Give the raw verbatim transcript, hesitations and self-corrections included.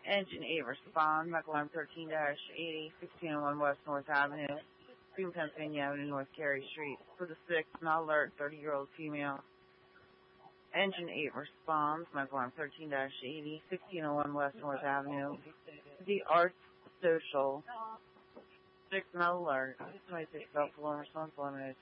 Engine eight respond, Medical Alarm thirteen eighty, sixteen oh one West North Avenue, Freeman, Pennsylvania Avenue, North Cary Street. For the sixth, not alert, thirty-year-old female. Engine eight responds, Medical Alarm thirteen eighty, sixteen oh one West North Avenue, The Arts Social. six, not alert, twenty-six, self-alarm response, eliminated.